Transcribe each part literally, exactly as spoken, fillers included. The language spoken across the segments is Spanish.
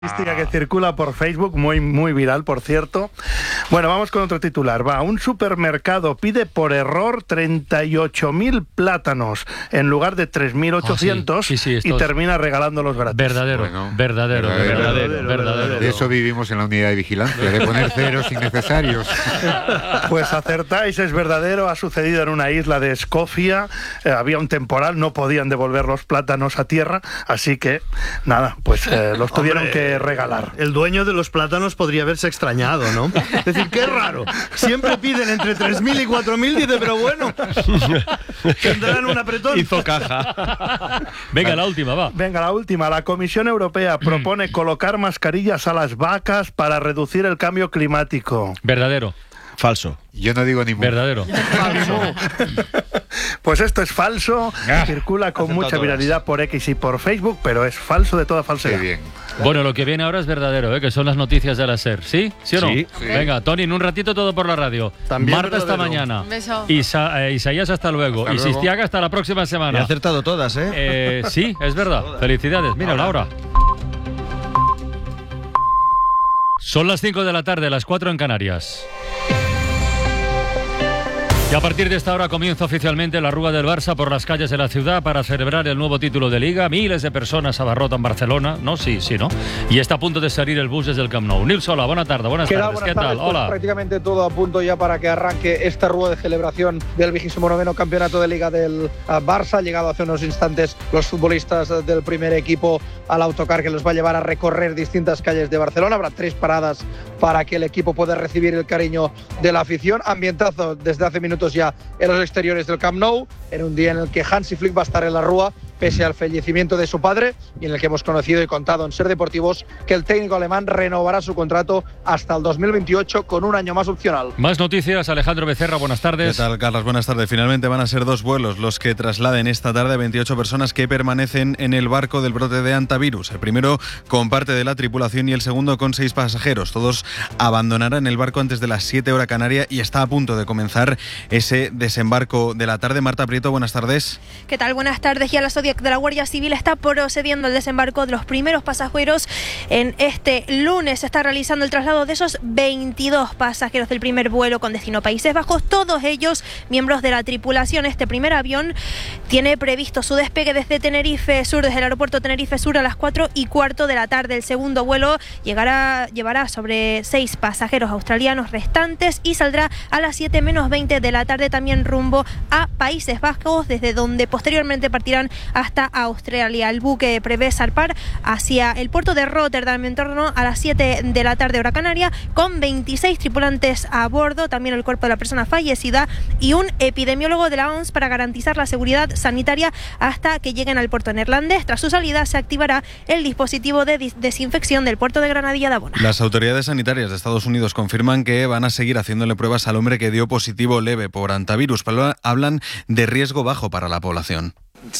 Que circula por Facebook, muy muy viral, por cierto. Bueno, vamos con otro titular. Va, un supermercado pide por error treinta y ocho mil plátanos en lugar de tres mil ochocientos, ah, sí. Sí, sí, y termina regalándolos gratis. Verdadero, bueno, verdadero, verdadero, verdadero, verdadero, verdadero, verdadero. De eso vivimos en la unidad de vigilancia, de poner ceros innecesarios. Pues acertáis, es verdadero. Ha sucedido en una isla de Escocia. Eh, había un temporal, no podían devolver los plátanos a tierra, así que nada, pues eh, los tuvieron Hombre. que regalar. El dueño de los plátanos podría haberse extrañado, ¿no? Es decir, qué raro. Siempre piden entre tres mil y cuatro mil, dice, pero bueno, tendrán un apretón. Hizo caja. Venga, la última, va. Venga, la última. La Comisión Europea propone colocar mascarillas a las vacas para reducir el cambio climático. Verdadero. Falso. Yo no digo ni mu. Verdadero. Pues esto es falso. Ah, circula con mucha viralidad por X y por Facebook, pero es falso de toda falsedad. Muy bien. Bueno, lo que viene ahora es verdadero, ¿eh? Que son las noticias de la SER. ¿Sí? ¿Sí o no? Sí. Sí. Venga, Tony, en un ratito todo por la radio. También Marta hasta mañana. Un beso. Isa, eh, Isaías hasta luego. Hasta y luego. Sistiaga hasta la próxima semana. He acertado todas, ¿eh? eh sí, es verdad. Felicidades. Mira, Laura. Son las cinco de la tarde, las cuatro en Canarias. Y a partir de esta hora comienza oficialmente la Rúa del Barça por las calles de la ciudad para celebrar el nuevo título de Liga. Miles de personas abarrotan Barcelona, ¿no? Sí, sí, ¿no? Y está a punto de salir el bus desde el Camp Nou. Nils, hola, buena tarde, buenas tardes. Buenas ¿Qué tardes, tal? pues Hola. Prácticamente todo a punto ya para que arranque esta Rúa de celebración del vigésimo noveno campeonato de Liga del uh, Barça. Han llegado hace unos instantes los futbolistas uh, del primer equipo al autocar que los va a llevar a recorrer distintas calles de Barcelona. Habrá tres paradas para que el equipo pueda recibir el cariño de la afición. Ambientazo desde hace minutos ya en los exteriores del Camp Nou, en un día en el que Hansi Flick va a estar en la Rúa pese al fallecimiento de su padre, y en el que hemos conocido y contado en Ser Deportivos que el técnico alemán renovará su contrato hasta el dos mil veintiocho con un año más opcional. Más noticias, Alejandro Becerra, buenas tardes. ¿Qué tal, Carlos? Buenas tardes. Finalmente van a ser dos vuelos los que trasladen esta tarde a veintiocho personas que permanecen en el barco del brote de hantavirus. El primero con parte de la tripulación y el segundo con seis pasajeros. Todos abandonarán el barco antes de las siete hora canaria y está a punto de comenzar ese desembarco de la tarde. Marta Prieto, buenas tardes. ¿Qué tal? Buenas tardes. Ya la Zodiac de la Guardia Civil está procediendo al desembarco de los primeros pasajeros. En este lunes se está realizando el traslado de esos veintidós pasajeros del primer vuelo con destino a Países Bajos, todos ellos miembros de la tripulación. Este primer avión tiene previsto su despegue desde Tenerife Sur, desde el aeropuerto Tenerife Sur a las cuatro y cuarto de la tarde. El segundo vuelo llegará, llevará sobre seis pasajeros australianos restantes y saldrá a las siete menos veinte de la tarde, también rumbo a Países Bajos, desde donde posteriormente partirán hasta Australia. El buque prevé zarpar hacia el puerto de Rotterdam en torno a las siete de la tarde hora canaria, con veintiséis tripulantes a bordo, también el cuerpo de la persona fallecida y un epidemiólogo de la O M S para garantizar la seguridad sanitaria hasta que lleguen al puerto neerlandés. Tras su salida se activará el dispositivo de dis- desinfección del puerto de Granadilla de Abona. Las autoridades sanitarias de Estados Unidos confirman que van a seguir haciéndole pruebas al hombre que dio positivo leve por hantavirus. Hablan de riesgo bajo para la población.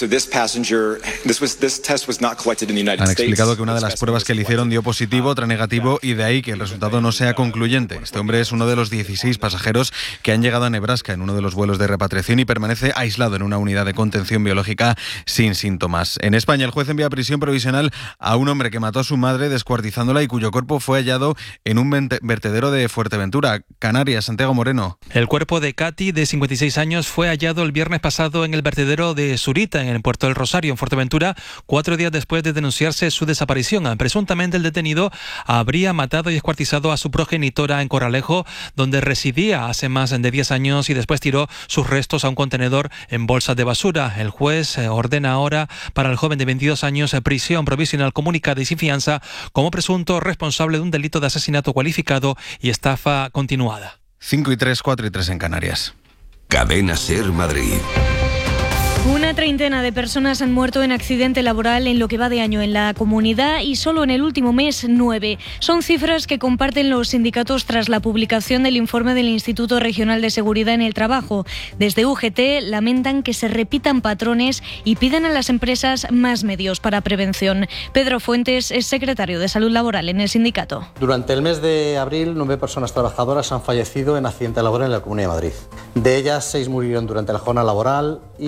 Han explicado que una de las pruebas que le hicieron dio positivo, otra negativo, y de ahí que el resultado no sea concluyente. Este hombre es uno de los dieciséis pasajeros que han llegado a Nebraska en uno de los vuelos de repatriación y permanece aislado en una unidad de contención biológica sin síntomas. En España, el juez envía a prisión provisional a un hombre que mató a su madre descuartizándola y cuyo cuerpo fue hallado en un vertedero de Fuerteventura, Canarias. Santiago Moreno. El cuerpo de Katy, de cincuenta y seis años, fue hallado el viernes pasado en el vertedero de Zurita, en el puerto del Rosario, en Fuerteventura, cuatro días después de denunciarse su desaparición. Presuntamente el detenido habría matado y descuartizado a su progenitora en Corralejo, donde residía hace más de diez años, y después tiró sus restos a un contenedor en bolsas de basura. El juez ordena ahora para el joven de veintidós años prisión provisional comunicada y sin fianza como presunto responsable de un delito de asesinato cualificado y estafa continuada. cinco y tres, cuatro y tres en Canarias. Cadena SER Madrid. Una treintena de personas han muerto en accidente laboral en lo que va de año en la comunidad y solo en el último mes nueve. Son cifras que comparten los sindicatos tras la publicación del informe del Instituto Regional de Seguridad en el Trabajo. Desde U G T lamentan que se repitan patrones y piden a las empresas más medios para prevención. Pedro Fuentes es secretario de Salud Laboral en el sindicato. Durante el mes de abril, nueve personas trabajadoras han fallecido en accidente laboral en la Comunidad de Madrid. De ellas, seis murieron durante la jornada laboral y tres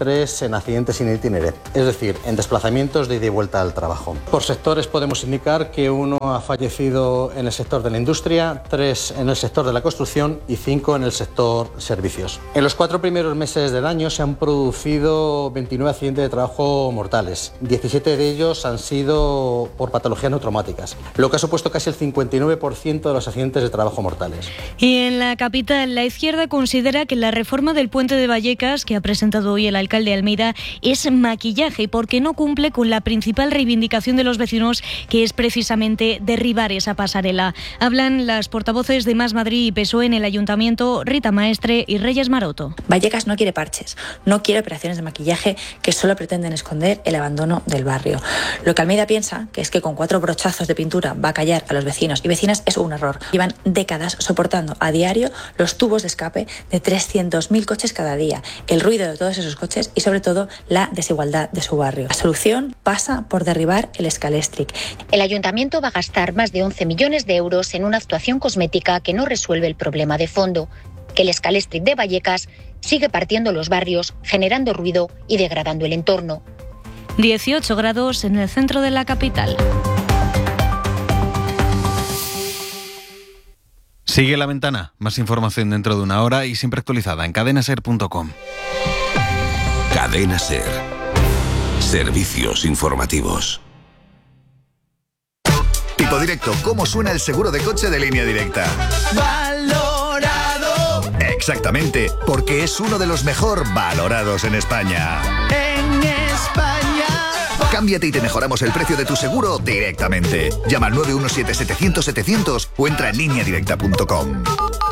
tres en accidentes sin itinere, es decir, en desplazamientos de ida y vuelta al trabajo. Por sectores podemos indicar que uno ha fallecido en el sector de la industria, tres en el sector de la construcción y cinco en el sector servicios. En los cuatro primeros meses del año se han producido veintinueve accidentes de trabajo mortales. diecisiete de ellos han sido por patologías no traumáticas, lo que ha supuesto casi el cincuenta y nueve por ciento de los accidentes de trabajo mortales. Y en la capital, la izquierda considera que la reforma del puente de Vallecas, que ha presentado hoy el alcalde de Almeida, es maquillaje porque no cumple con la principal reivindicación de los vecinos, que es precisamente derribar esa pasarela. Hablan las portavoces de Más Madrid y P S O E en el Ayuntamiento, Rita Maestre y Reyes Maroto. Vallecas no quiere parches, no quiere operaciones de maquillaje que solo pretenden esconder el abandono del barrio. Lo que Almeida piensa, que es que con cuatro brochazos de pintura va a callar a los vecinos y vecinas, es un error. Llevan décadas soportando a diario los tubos de escape de trescientos mil coches cada día, el ruido de todos esos coches y sobre todo la desigualdad de su barrio. La solución pasa por derribar el Scalextric. El ayuntamiento va a gastar más de once millones de euros en una actuación cosmética que no resuelve el problema de fondo, que el Scalextric de Vallecas sigue partiendo los barrios, generando ruido y degradando el entorno. dieciocho grados en el centro de la capital. Sigue La Ventana. Más información dentro de una hora y siempre actualizada en cadena ser punto com. Cadena Ser. Servicios informativos. Tipo directo, ¿cómo suena el seguro de coche de Línea Directa? ¡Valorado! Exactamente, porque es uno de los mejor valorados en España. En España. Cámbiate y te mejoramos el precio de tu seguro directamente. Llama al nueve uno siete, setecientos, setecientos o entra en línea directa punto com.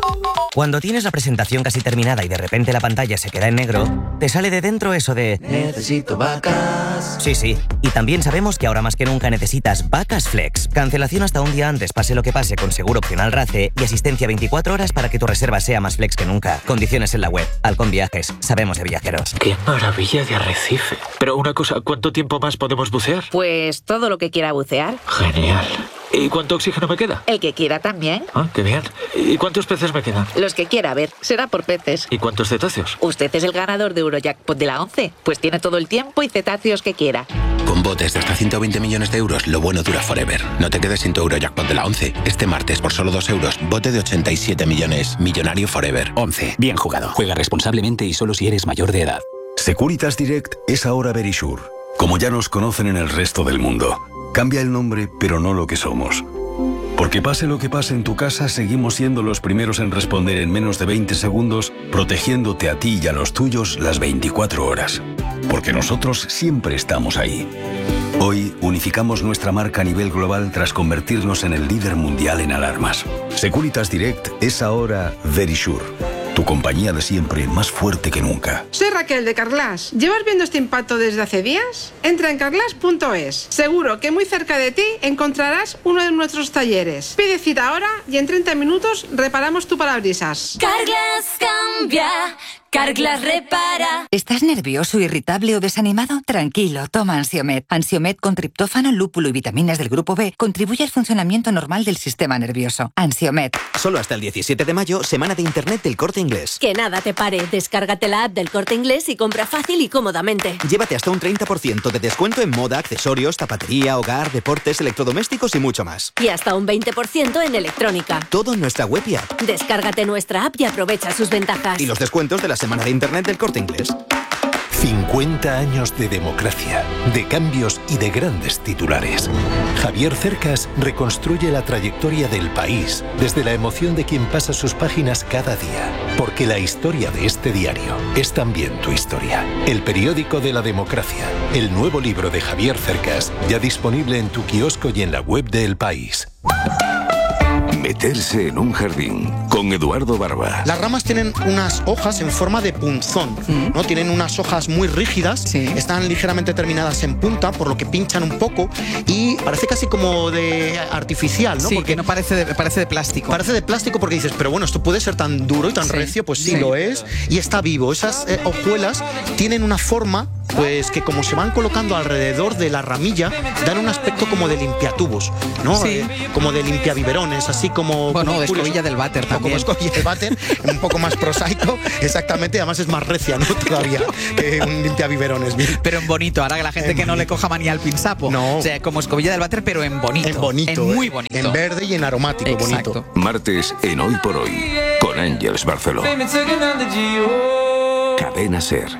Cuando tienes la presentación casi terminada y de repente la pantalla se queda en negro, te sale de dentro eso de... Necesito vacas. Sí, sí. Y también sabemos que ahora más que nunca necesitas Vacas Flex. Cancelación hasta un día antes, pase lo que pase, con seguro opcional RACE y asistencia veinticuatro horas para que tu reserva sea más flex que nunca. Condiciones en la web. Halcón Viajes. Sabemos de viajeros. ¡Qué maravilla de arrecife! Pero una cosa, ¿cuánto tiempo más podemos bucear? Pues todo lo que quiera bucear. Genial. ¿Y cuánto oxígeno me queda? El que quiera también. Ah, qué bien. ¿Y cuántos peces me quedan? Los que quiera, a ver, será por peces. ¿Y cuántos cetáceos? Usted es el ganador de Eurojackpot de la once, pues tiene todo el tiempo y cetáceos que quiera. Con botes de hasta ciento veinte millones de euros, lo bueno dura forever. No te quedes sin tu Eurojackpot de la once. Este martes, por solo dos euros, bote de ochenta y siete millones. Millonario forever. once. Bien jugado. Juega responsablemente y solo si eres mayor de edad. Securitas Direct es ahora Verisure. Como ya nos conocen en el resto del mundo. Cambia el nombre, pero no lo que somos. Porque pase lo que pase en tu casa, seguimos siendo los primeros en responder en menos de veinte segundos, protegiéndote a ti y a los tuyos las veinticuatro horas. Porque nosotros siempre estamos ahí. Hoy unificamos nuestra marca a nivel global tras convertirnos en el líder mundial en alarmas. Securitas Direct es ahora Verisure. Tu compañía de siempre, más fuerte que nunca. Soy Raquel de Carglass. ¿Llevas viendo este impacto desde hace días? Entra en carglass punto es. Seguro que muy cerca de ti encontrarás uno de nuestros talleres. Pide cita ahora y en treinta minutos reparamos tu parabrisas. Carglass cambia. Carglass repara. ¿Estás nervioso, irritable o desanimado? Tranquilo, toma Ansiomed. Ansiomed con triptófano, lúpulo y vitaminas del grupo B contribuye al funcionamiento normal del sistema nervioso. Ansiomed. Solo hasta el diecisiete de mayo, semana de internet del Corte Inglés. Que nada te pare. Descárgate la app del Corte Inglés y compra fácil y cómodamente. Llévate hasta un treinta por ciento de descuento en moda, accesorios, zapatería, hogar, deportes, electrodomésticos y mucho más. Y hasta un veinte por ciento en electrónica. Todo en nuestra web y app. Descárgate nuestra app y aprovecha sus ventajas. Y los descuentos de la semana de internet del Corte Inglés. cincuenta años de democracia, de cambios y de grandes titulares. Javier Cercas reconstruye la trayectoria del país desde la emoción de quien pasa sus páginas cada día. Porque la historia de este diario es también tu historia. El periódico de la democracia. El nuevo libro de Javier Cercas, ya disponible en tu kiosco y en la web de El País. Meterse en un jardín con Eduardo Barba. Las ramas tienen unas hojas en forma de punzón, mm. ¿no? Tienen unas hojas muy rígidas, sí. Están ligeramente terminadas en punta, por lo que pinchan un poco y parece casi como de artificial, ¿no? Sí, porque que no parece de, parece de plástico. Parece de plástico porque dices, pero bueno, esto puede ser tan duro y tan sí. recio, pues sí, sí lo es y está vivo. Esas eh, hojuelas tienen una forma, pues que como se van colocando alrededor de la ramilla, dan un aspecto como de limpiatubos, ¿no? Sí. Eh, como de limpiabiberones, así así como... Bueno, de escobilla del váter también. Como escobilla del váter, un poco más prosaico, exactamente, además es más recia, ¿no? Todavía, que un limpiabiberones. Bien. Pero en bonito, ahora que la gente en que no le coja manía al pinsapo. No. O sea, como escobilla del váter, pero en bonito. En bonito. En muy eh. bonito. En verde y en aromático, Exacto. bonito. Martes en Hoy por Hoy, con Ángeles Barceló. Cadena SER.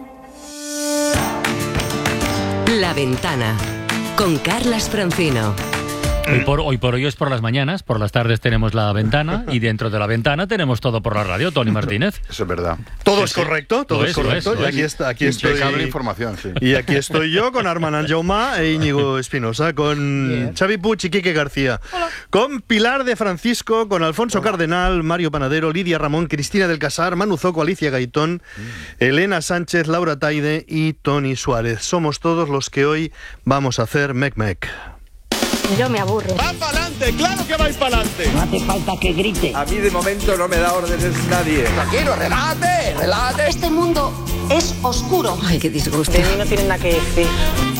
La Ventana, con Carlas Francino. Hoy por, hoy por hoy es por las mañanas, por las tardes tenemos La Ventana y dentro de La Ventana tenemos todo por la radio. Tony Martínez. Eso es verdad. Todo es correcto, todo es, es correcto. Es, y aquí, está, aquí estoy. Impecable información, sí. Y aquí estoy yo con Armand Anjaumá e Íñigo Espinosa, con yeah. Xavi Puig y Quique García, Hola. Con Pilar de Francisco, con Alfonso Hola. Cardenal, Mario Panadero, Lidia Ramón, Cristina del Casar, Manu Zoco, Alicia Gaitón, mm. Elena Sánchez, Laura Taide y Tony Suárez. Somos todos los que hoy vamos a hacer Mec Mec. Yo me aburro. ¡Va para adelante! ¡Claro que vais para adelante! No hace falta que grite. A mí de momento no me da órdenes nadie. Tranquilo, relájate, relájate. Este mundo es oscuro. Ay, qué disgusto. De mí no tienen nada que decir.